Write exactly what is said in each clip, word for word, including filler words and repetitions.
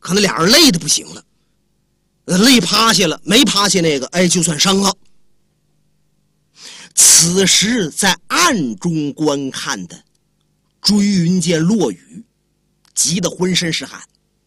可能俩人累的不行了，累趴下了，没趴下那个，哎，就算伤了。此时在暗中观看的追云见落雨，急得浑身是汗。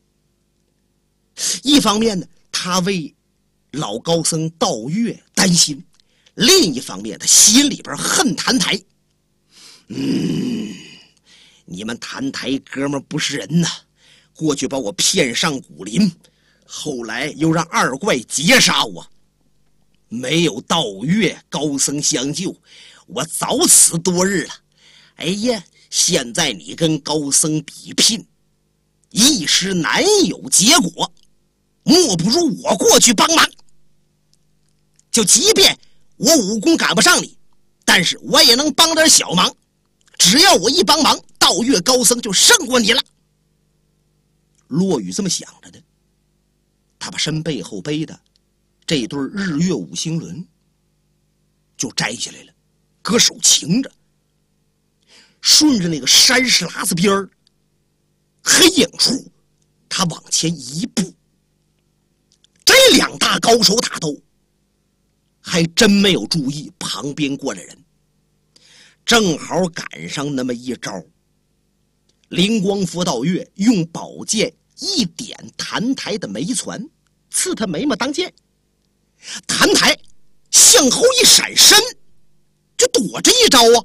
一方面呢，他为老高僧道月担心；另一方面，他心里边恨谭台。嗯，你们谭台哥们不是人呐！过去把我骗上古林，后来又让二怪劫杀我。没有道月高僧相救，我早死多日了。哎呀，现在你跟高僧比拼，一时难有结果，莫不如我过去帮忙。就即便我武功赶不上你，但是我也能帮点小忙。只要我一帮忙，道月高僧就胜过你了。落雨这么想着的，他把身背后背的这对日月五星轮就摘下来了，搁手擎着，顺着那个山石喇子边儿黑影处，他往前一步。这两大高手打斗，还真没有注意旁边过来人，正好赶上那么一招。灵光佛道月用宝剑一点谭台的眉攒，刺他眉毛当剑。谭台向后一闪身，就躲这一招啊。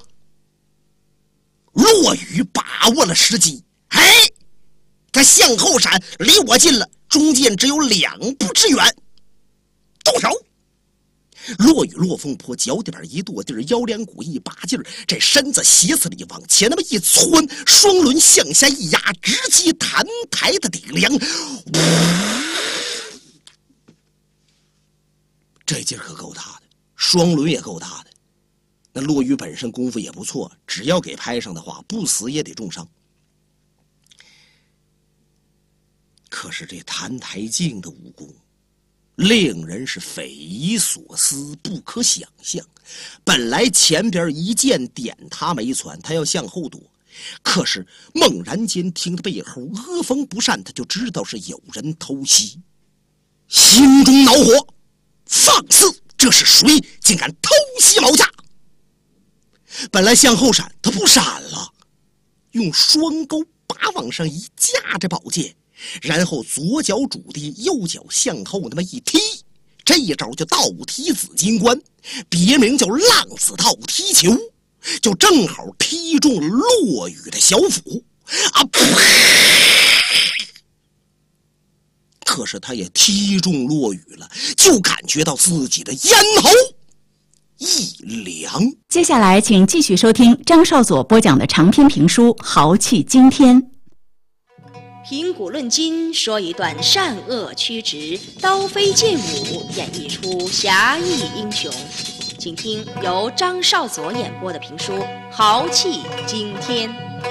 落雨把握了时机，哎，他向后闪，离我近了，中间只有两步之远。动手！落雨落风坡脚底板一跺地，腰梁骨一拔劲儿，这身子斜刺里往前那么一窜，双轮向下一压，直击谭台的顶梁。这劲儿可够大的，双轮也够大的。那落雨本身功夫也不错，只要给拍上的话，不死也得重伤。可是这谭台镜的武功令人是匪夷所思，不可想象。本来前边一剑点他没窜，他要向后躲，可是猛然间听他背后阿风不善，他就知道是有人偷袭，心中恼火，放肆！这是谁竟敢偷袭毛家？本来向后闪，他不闪了，用双钩把往上一架着宝剑，然后左脚主地，右脚向后那么一踢，这一招就倒踢紫金冠，别名叫浪子倒踢球，就正好踢中了落雨的小腹啊！可是他也踢中落雨了，就感觉到自己的咽喉一凉。 接下来请继续收听张少佐播讲的长篇评书《豪气惊天》。 评古论今，说一段善恶曲直、刀飞剑舞，演绎出侠义英雄。请听由张少佐演播的评书《豪气惊天》。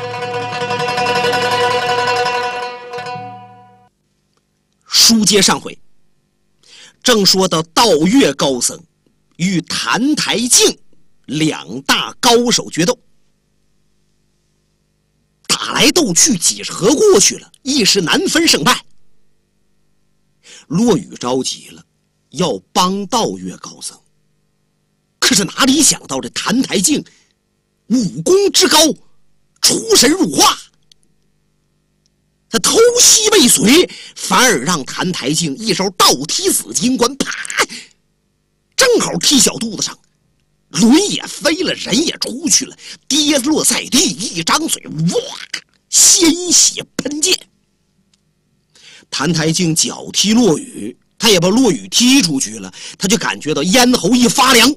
书接上回，正说到道月高僧与谭台镜两大高手决斗，打来斗去，几十合过去了，一时难分胜败。落雨着急了，要帮道月高僧，可是哪里想到这谭台镜武功之高，出神入化，他偷袭未遂，反而让谭台镜一手倒踢紫金冠，啪，正好踢小肚子上，轮也飞了，人也出去了，跌落在地，一张嘴，哇，鲜血喷溅。谭台镜脚踢落雨，他也把落雨踢出去了，他就感觉到咽喉一发凉。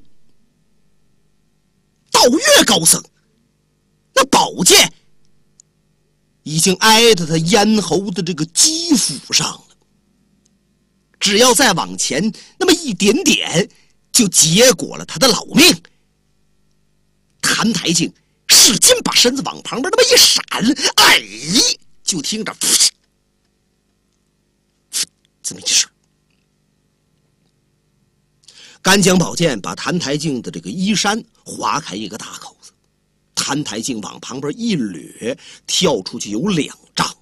道月高僧那宝剑已经挨在他咽喉的这个肌肤上了，只要再往前那么一点点，就结果了他的老命。谭台镜使劲把身子往旁边那么一闪，哎，就听着噗噗这么一声，干将宝剑把谭台镜的这个衣衫划开一个大口子，谭台镜往旁边一掠，跳出去有两丈。